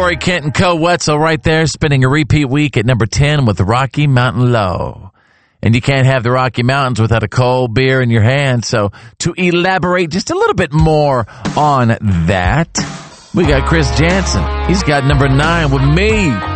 Corey Kent and Co. Wetzel right there, spending a repeat week at number 10 with the Rocky Mountain Low. And you can't have the Rocky Mountains without a cold beer in your hand. So to elaborate just a little bit more on that, we got Chris Jansen. He's got number 9 with Me.